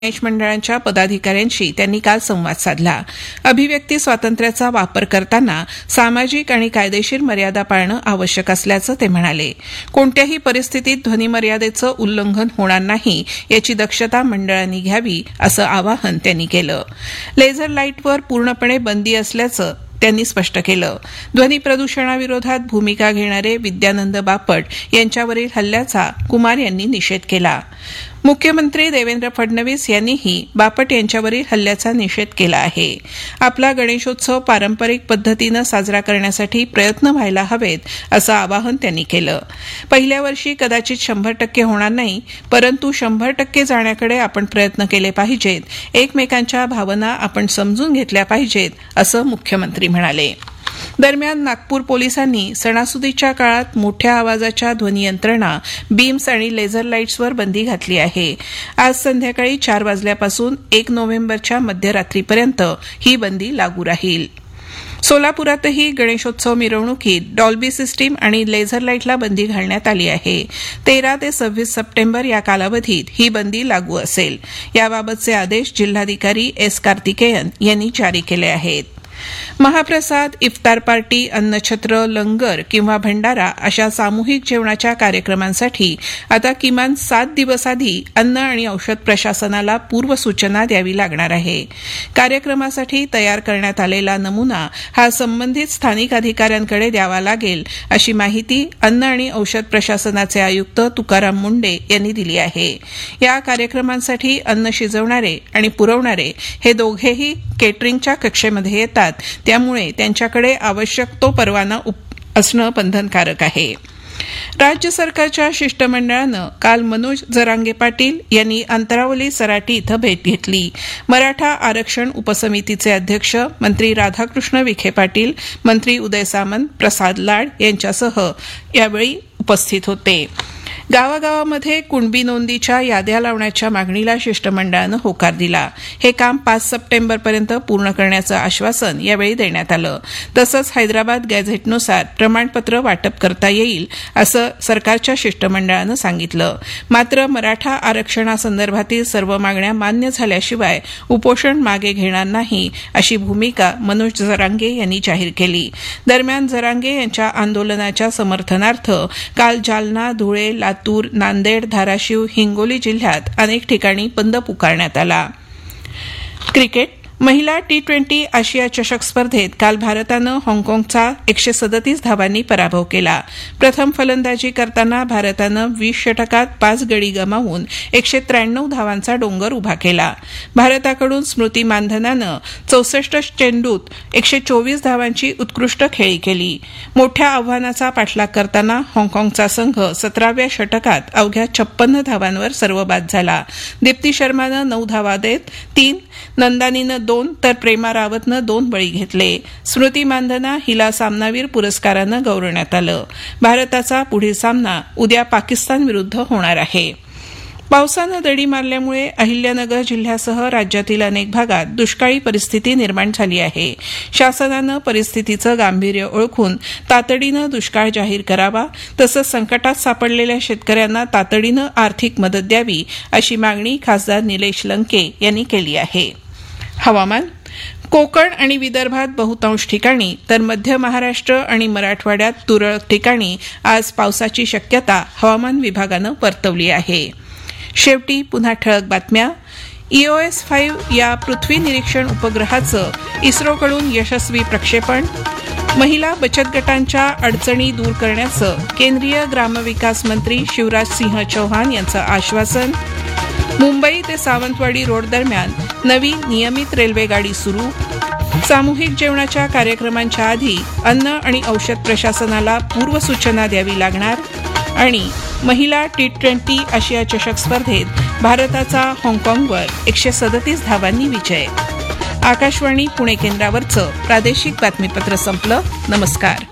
न्यायाधीश मंडळांच्या पदाधिकाऱ्यांशी त्यांनी काल संवाद साधला. अभिव्यक्ती स्वातंत्र्याचा वापर करताना सामाजिक आणि कायदेशीर मर्यादा पाळणं आवश्यक असल्याचं ते म्हणाले. कोणत्याही परिस्थितीत ध्वनिमर्यादेचं उल्लंघन होणार नाही याची दक्षता मंडळांनी घ्यावी असं आवाहन त्यांनी केलं. लेझर लाईटवर पूर्णपणे बंदी असल्याचं त्यांनी स्पष्ट केलं. ध्वनी प्रदूषणाविरोधात भूमिका घेणारे विद्यानंद बापट यांच्यावरील हल्ल्याचा कुमार यांनी निषेध केला. मुख्यमंत्री देवेंद्र फडणवीस यांनीही बापट यांच्यावरील हल्ल्याचा निषेध केला आहे. आपला गणेशोत्सव पारंपरिक पद्धतीनं साजरा करण्यासाठी प्रयत्न व्हायला हवेत असं आवाहन त्यांनी केलं. पहिल्या वर्षी कदाचित 100% होणार नाही, परंतु 100% जाण्याकडे आपण प्रयत्न केले पाहिजेत. एकमेकांच्या भावना आपण समजून घेतल्या पाहिजेत असं मुख्यमंत्री म्हणाले. दरम्यान नागपूर पोलिसांनी सणासुदीच्या काळात मोठ्या आवाजाच्या ध्वनियंत्रणा, बीम्स आणि लेझर लाईट्सवर बंदी घातली आहे. आज संध्याकाळी 4 वाजल्यापासून 1 नोव्हेंबरच्या मध्यरात्रीपर्यंत ही बंदी लागू राहील. सोलापुरातही गणेशोत्सव मिरवणुकीत डॉल्बी सिस्टीम आणि लेझर लाईटला बंदी घालण्यात आली आहे. 13 ते 26 सप्टेंबर या कालावधीत ही बंदी लागू असेल. याबाबतचे आदेश जिल्हाधिकारी एस. कार्तिकेयन यांनी जारी केले आहेत. महाप्रसाद, इफ्तार पार्टी, अन्नछत्र, लंगर किंवा भंडारा अशा सामूहिक जेवणाच्या कार्यक्रमांसाठी आता किमान 7 दिवस आधी अन्न आणि औषध प्रशासनाला पूर्वसूचना द्यावी लागणार आहे. कार्यक्रमासाठी तयार करण्यात आलेला नमुना हा संबंधित स्थानिक अधिकाऱ्यांकडे द्यावा लागेल अशी माहिती अन्न आणि औषध प्रशासनाचे आयुक्त तुकाराम मुंडे यांनी दिली आहे. या कार्यक्रमांसाठी अन्न शिजवणारे आणि पुरवणारे हे दोघेही केटरिंगच्या कक्षेमध्ये येतात, त्यामुळे त्यांच्याकडे आवश्यक तो परवाना असणं बंधनकारक आहे. राज्य सरकारच्या शिष्टमंडळानं काल मनोज जरांगे पाटील यांनी अंतरावली सराटी इथं भेट घेतली. मराठा आरक्षण उपसमितीचे अध्यक्ष मंत्री राधाकृष्ण विखे पाटील, मंत्री उदय सामंत, प्रसाद लाड यांच्यासह यावेळी उपस्थित होते. गावागावामध्ये कुणबी नोंदीच्या याद्या लावण्याच्या मागणीला शिष्टमंडळानं होकार दिला. हे काम 5 सप्टेंबरपर्यंत पूर्ण करण्याचं आश्वासन यावेळी देण्यात आलं. तसंच हैदराबाद गॅझेटनुसार प्रमाणपत्र वाटप करता येईल असं सरकारच्या शिष्टमंडळानं सांगितलं. मात्र मराठा आरक्षणासंदर्भातील सर्व मागण्या मान्य झाल्याशिवाय उपोषण मागे घेणार नाही अशी भूमिका मनोज जरांगे यांनी जाहीर केली. दरम्यान जरांगे यांच्या आंदोलनाच्या समर्थनार्थ काल जालना, धुळे, लातूर, नांदेड, धाराशिव, हिंगोली जिल्ह्यात अनेक ठिकाणी बंद पुकारण्यात आला. क्रिकेट महिला T20 आशिया चषक स्पर्धेत काल भारतानं हाँगकाँगचा 137 धावांनी पराभव केला. प्रथम फलंदाजी करताना भारतानं 20 षटकात 5 गडी गमावून 193 धावांचा डोंगर उभा केला. भारताकडून स्मृती मानधनानं 64 चेंडूत 124 धावांची उत्कृष्ट खेळी केली. मोठ्या आव्हानाचा पाठलाग करताना हाँगकाँगचा संघ 17व्या षटकात अवघ्या 56 धावांवर सर्वबाद झाला. दीप्ती शर्मानं 9 धावा देत 3, नंदानीनं 2 तर प्रेमा रावतनं 2 बळी घेतले. स्मृती मानधना हिला सामनावीर पुरस्कारानं गौरवण्यात आलं. भारताचा पुढील सामना उद्या पाकिस्तान विरुद्ध होणार आहे. पावसानं दडी मारल्यामुळे अहिल्यानगर जिल्ह्यासह राज्यातील अनेक भागात दुष्काळी परिस्थिती निर्माण झाली आहे. शासनानं परिस्थितीचं गांभीर्य ओळखून तातडीनं दुष्काळ जाहीर करावा, तसंच संकटात सापडलेल्या शेतकऱ्यांना तातडीनं आर्थिक मदत द्यावी अशी मागणी खासदार निलेश लंके यांनी केली आहे. हवामान. कोकण आणि विदर्भात बहुतांश ठिकाणी तर मध्य महाराष्ट्र आणि मराठवाड्यात तुरळक ठिकाणी आज पावसाची शक्यता हवामान विभागानं वर्तवली आहे. शेवटी पुन्हा ठळक बातम्या. EOS-5 या पृथ्वी निरीक्षण उपग्रहाचं इस्रोकडून यशस्वी प्रक्षेपण. महिला बचत गटांच्या अडचणी दूर करण्याचं केंद्रीय ग्रामविकास मंत्री शिवराज सिंह चौहान यांचं आश्वासन. मुंबई ते सावंतवाडी रोड दरम्यान नवी नियमित रेल्वे गाडी सुरू. सामूहिक जेवणाच्या कार्यक्रमांच्या आधी अन्न आणि औषध प्रशासनाला पूर्वसूचना द्यावी लागणार. आणि महिला T20 आशिया चषक स्पर्धेत भारताचा हाँगकाँगवर 137 धावांनी विजय. आकाशवाणी पुणे केंद्रावरचं प्रादेशिक बातमीपत्र संपलं. नमस्कार.